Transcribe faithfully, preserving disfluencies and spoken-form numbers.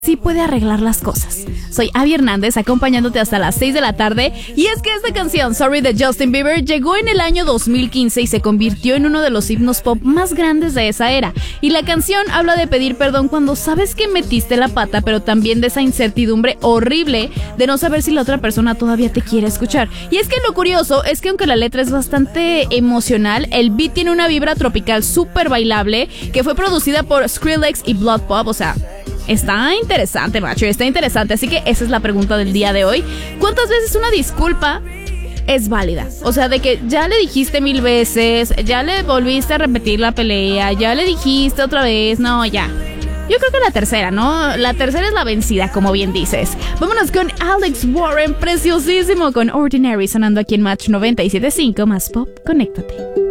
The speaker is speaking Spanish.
sí puede arreglar las cosas. Soy Abby Hernández, acompañándote hasta las seis de la tarde. Y es que esta canción, Sorry, de Justin Bieber, llegó en el año dos mil quince y se convirtió en uno de los himnos pop más grandes de esa era. Y la canción habla de pedir perdón cuando sabes que metiste la pata, pero también de esa incertidumbre horrible de no saber si la otra persona todavía te quiere escuchar. Y es que lo curioso es que aunque la letra es bastante emocional, el beat tiene una vibra tropical súper bailable que fue producida por Skrillex y Blood Pop, o sea... Está interesante, macho, está interesante. Así que esa es la pregunta del día de hoy. ¿Cuántas veces una disculpa es válida? O sea, de que ya le dijiste mil veces, ya le volviste a repetir la pelea, ya le dijiste otra vez, no, ya. Yo creo que la tercera, ¿no? La tercera es la vencida, como bien dices. Vámonos con Alex Warren, preciosísimo, con Ordinary, sonando aquí en Match noventa y siete punto cinco, más pop, conéctate.